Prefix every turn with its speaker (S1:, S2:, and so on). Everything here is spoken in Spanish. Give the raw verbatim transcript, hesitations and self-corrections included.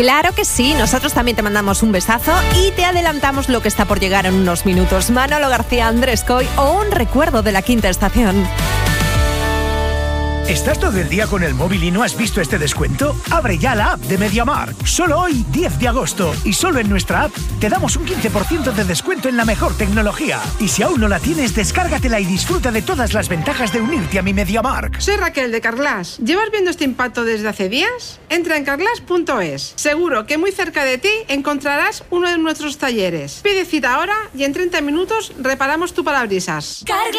S1: Claro que sí, nosotros también te mandamos un besazo y te adelantamos lo que está por llegar en unos minutos. Manolo García, Andrés Coy o un recuerdo de la Quinta Estación.
S2: ¿Estás todo el día con el móvil y no has visto este descuento? Abre ya la app de MediaMarkt. Solo hoy, diez de agosto, y solo en nuestra app, te damos un quince por ciento de descuento en la mejor tecnología. Y si aún no la tienes, descárgatela y disfruta de todas las ventajas de unirte a mi MediaMarkt.
S3: Soy Raquel de Carglass. ¿Llevas viendo este impacto desde hace días? Entra en carglass punto es. Seguro que muy cerca de ti encontrarás uno de nuestros talleres. Pide cita ahora y en treinta minutos reparamos tu parabrisas. Carglass.